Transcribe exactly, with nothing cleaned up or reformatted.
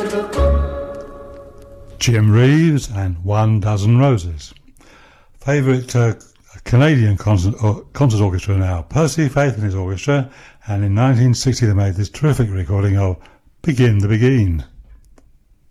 Jim Reeves and One Dozen Roses. Favourite uh, Canadian concert, or, concert orchestra now, Percy Faith and his orchestra, and in nineteen sixty they made this terrific recording of Begin the Begin.